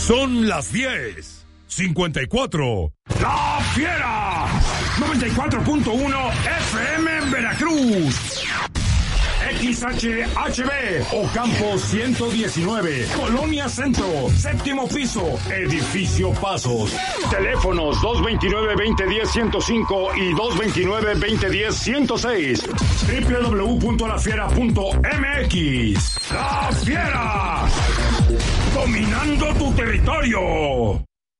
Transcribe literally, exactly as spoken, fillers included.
Son las diez cincuenta y cuatro. ¡La Fiera! noventa y cuatro punto uno F M en Veracruz. X H H B, Ocampo ciento diecinueve, Colonia Centro, séptimo piso, Edificio Pasos. Teléfonos dos veintinueve, veinte diez, ciento cinco y dos veintinueve, veinte diez, ciento seis. doble u doble u doble u punto la fiera punto m x. ¡La Fiera! Dominando tu territorio.